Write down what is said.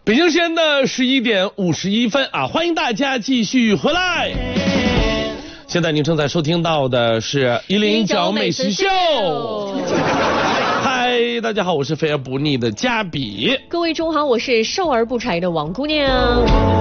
北京时间的11:51啊，欢迎大家继续回来。现在您正在收听到的是109美食秀。嗨，大家好，我是肥而不腻的加比。 各位中好，我是瘦而不柴的王姑娘。